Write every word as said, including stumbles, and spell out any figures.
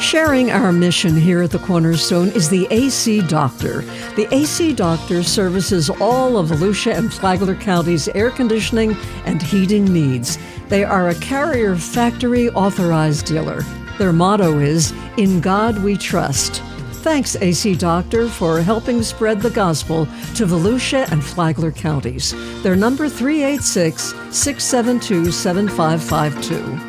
Sharing our mission here at the Cornerstone is the A C Doctor. The A C Doctor services all of Volusia and Flagler County's air conditioning and heating needs. They are a Carrier Factory authorized dealer. Their motto is, "In God We Trust." Thanks, A C Doctor, for helping spread the gospel to Volusia and Flagler counties. Their number three eight six, six seven two, seven five five two.